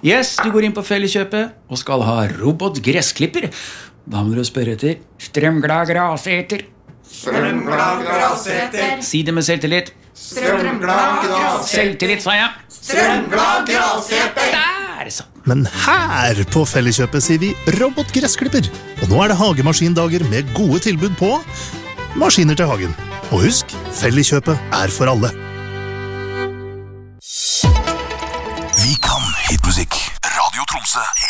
Yes, du går inn på Felleskjøpet og skal ha robotgressklipper. Da må du spørre etter strømglad graseter. Strømglad graseter. Si det med selvtillit. Strømglad graseter. Selvtillit, sa jeg. Strømglad graseter. Der, så. Men her på Felleskjøpet sier vi robotgressklipper. Og nå det hagemaskindager med gode tilbud på maskiner til hagen. Og husk, Felleskjøpet for alle. Vi kan hitmusikk. Radio Tromsø